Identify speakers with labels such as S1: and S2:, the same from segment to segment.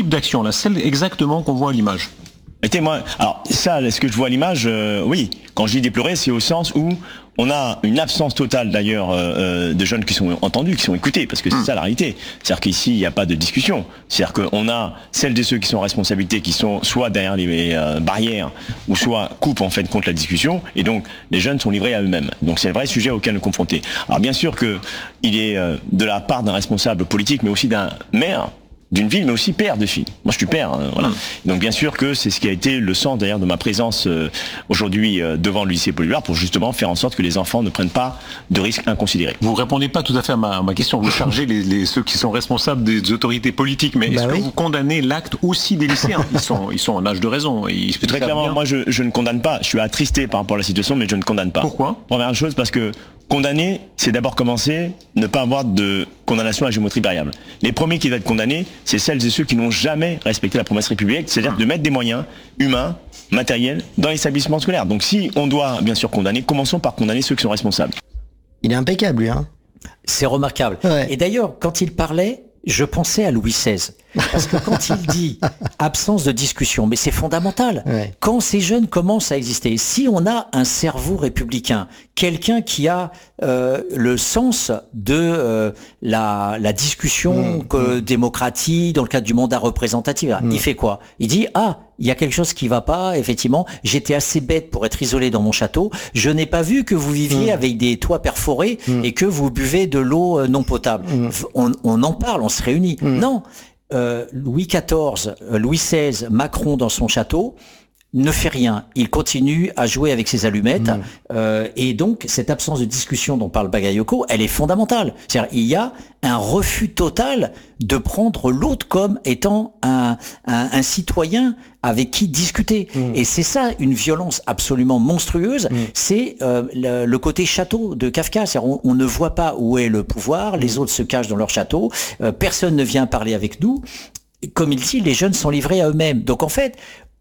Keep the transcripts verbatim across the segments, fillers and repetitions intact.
S1: type d'action, là, celle exactement qu'on voit à l'image.
S2: Écoutez, moi, alors ça, est-ce que je vois à l'image, euh, oui. Quand je dis déplorer, c'est au sens où on a une absence totale d'ailleurs euh, de jeunes qui sont entendus, qui sont écoutés, parce que c'est ça la réalité. C'est-à-dire qu'ici, il n'y a pas de discussion. C'est-à-dire qu'on a celles de ceux qui sont en responsabilité, qui sont soit derrière les euh, barrières, ou soit coupent en fait contre la discussion, et donc les jeunes sont livrés à eux-mêmes. Donc c'est un vrai sujet auquel nous confronter. Alors bien sûr que il est euh, de la part d'un responsable politique, mais aussi d'un maire, d'une ville, mais aussi père de fille. Moi, je suis père, hein, voilà. Donc, bien sûr que c'est ce qui a été le sens, d'ailleurs, de ma présence euh, aujourd'hui euh, devant le lycée Paul-Éluard, pour justement faire en sorte que les enfants ne prennent pas de risques inconsidérés.
S1: Vous répondez pas tout à fait à ma, à ma question. Vous chargez les, les, ceux qui sont responsables des autorités politiques, mais bah est-ce oui. que vous condamnez l'acte aussi des lycéens ? Ils sont, ils sont en âge de raison. Ils
S2: Très clairement, bien. moi, je, je ne condamne pas. Je suis attristé par rapport à la situation, mais je ne condamne pas.
S1: Pourquoi ?
S2: Première chose, parce que condamner, c'est d'abord commencer, ne pas avoir de condamnation à géométrie variable. Les premiers qui doivent être condamnés, c'est celles et ceux qui n'ont jamais respecté la promesse républicaine, c'est-à-dire de mettre des moyens humains, matériels, dans l'établissement scolaire. Donc si on doit bien sûr condamner, commençons par condamner ceux qui sont responsables.
S3: Il est impeccable, lui, hein.
S4: C'est remarquable. Ouais. Et d'ailleurs, quand il parlait, je pensais à Louis seize. Parce que quand il dit absence de discussion, mais c'est fondamental. Ouais. Quand ces jeunes commencent à exister, si on a un cerveau républicain, quelqu'un qui a euh, le sens de euh, la, la discussion mmh, que, mmh. démocratique dans le cadre du mandat représentatif, mmh. il fait quoi ? Il dit « Ah, il y a quelque chose qui va pas, effectivement, j'étais assez bête pour être isolé dans mon château, je n'ai pas vu que vous viviez mmh. avec des toits perforés mmh. et que vous buvez de l'eau non potable. Mmh. On, on en parle, on se réunit. Mmh. Non. Euh, Louis quatorze, euh, Louis seize, Macron dans son château ne fait rien. Il continue à jouer avec ses allumettes mmh. euh, et donc cette absence de discussion dont parle Bagayoko, elle est fondamentale. C'est-à-dire il y a un refus total de prendre l'autre comme étant un, un, un citoyen avec qui discuter. Mmh. Et c'est ça une violence absolument monstrueuse. Mmh. C'est euh, le, le côté château de Kafka. C'est-à-dire on, on ne voit pas où est le pouvoir, les autres se cachent dans leur château, euh, personne ne vient parler avec nous. Comme il dit, les jeunes sont livrés à eux-mêmes. Donc en fait,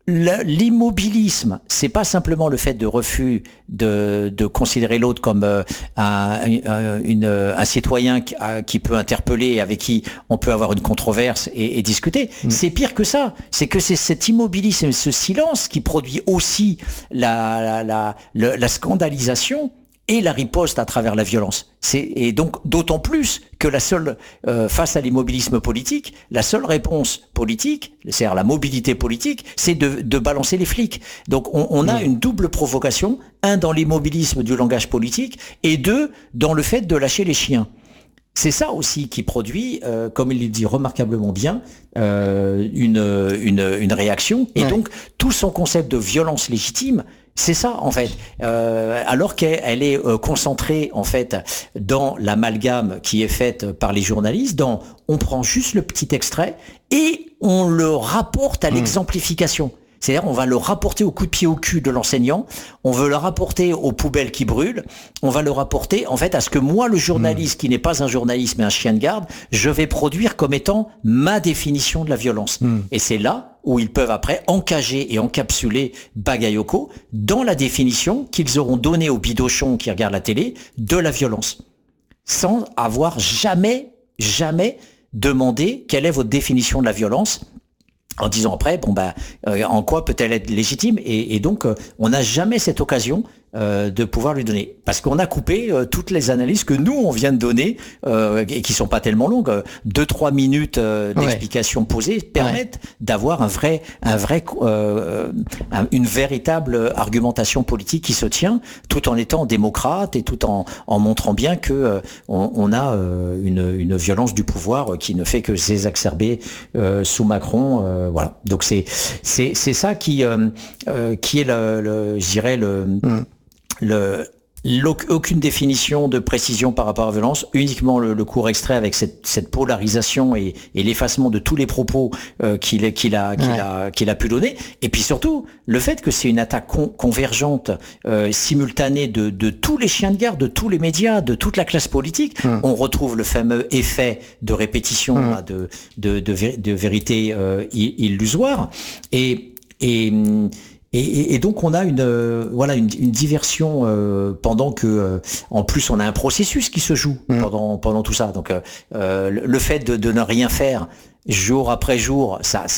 S4: l'immobilisme, c'est pas simplement le fait de refus de, de considérer l'autre comme euh, un, un, une, un citoyen qui, qui peut interpeller, avec qui on peut avoir une controverse et, et discuter. Mmh. C'est pire que ça. C'est que c'est cet immobilisme, ce silence qui produit aussi la, la, la, la, la scandalisation et la riposte à travers la violence. C'est, et donc, d'autant plus que la seule, euh, face à l'immobilisme politique, la seule réponse politique, c'est-à-dire la mobilité politique, c'est de, de balancer les flics. Donc, on, on a mmh. une double provocation, un dans l'immobilisme du langage politique, et deux dans le fait de lâcher les chiens. C'est ça aussi qui produit, euh, comme il le dit remarquablement bien, euh, une, une, une réaction. Et ouais. donc, tout son concept de violence légitime, c'est ça en fait, euh, alors qu'elle est euh, concentrée en fait dans l'amalgame qui est faite par les journalistes, dans on prend juste le petit extrait et on le rapporte à mmh. l'exemplification. C'est-à-dire, on va le rapporter au coup de pied au cul de l'enseignant, on veut le rapporter aux poubelles qui brûlent, on va le rapporter, en fait, à ce que moi, le journaliste, mmh. qui n'est pas un journaliste, mais un chien de garde, je vais produire comme étant ma définition de la violence. Mmh. Et c'est là où ils peuvent après encager et encapsuler Bagayoko dans la définition qu'ils auront donnée aux bidochons qui regardent la télé de la violence. Sans avoir jamais, jamais demandé quelle est votre définition de la violence, en disant après, bon ben, euh, en quoi peut-elle être légitime ? Et, et donc, euh, on n'a jamais cette occasion euh, de pouvoir lui donner, parce qu'on a coupé euh, toutes les analyses que nous on vient de donner euh, et qui sont pas tellement longues. Deux trois minutes euh, d'explication ouais. posée permettent ouais. d'avoir un vrai, un vrai, euh, un, une véritable argumentation politique qui se tient, tout en étant démocrate et tout en, en montrant bien que euh, on, on a euh, une, une violence du pouvoir qui ne fait que s'exacerber euh, sous Macron. Euh, voilà. Donc c'est c'est c'est ça qui euh, euh, qui est le, le je dirais le mmh. Le, aucune définition de précision par rapport à la violence, uniquement le, le court extrait avec cette, cette polarisation et, et l'effacement de tous les propos euh, qu'il, qu'il, a, qu'il, ouais. a, qu'il a pu donner. Et puis surtout, le fait que c'est une attaque con, convergente, euh, simultanée de, de tous les chiens de garde, de tous les médias, de toute la classe politique. Mmh. On retrouve le fameux effet de répétition, mmh. là, de, de, de, de, de vérité euh, illusoire. Et... et Et, et, et donc on a une euh, voilà une, une diversion euh, pendant que euh, en plus on a un processus qui se joue mmh. pendant pendant tout ça. Donc euh, le fait de, de ne rien faire jour après jour, ça ça